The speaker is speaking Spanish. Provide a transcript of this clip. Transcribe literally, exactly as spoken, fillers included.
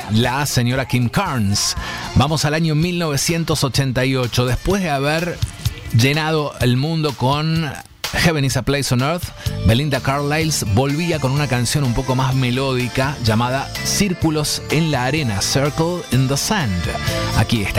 la señora Kim Carnes. Vamos al año mil novecientos ochenta y ocho. Después de haber llenado el mundo con Heaven is a Place on Earth, Belinda Carlisle volvía con una canción un poco más melódica llamada Círculos en la Arena, Circle in the Sand. Aquí está.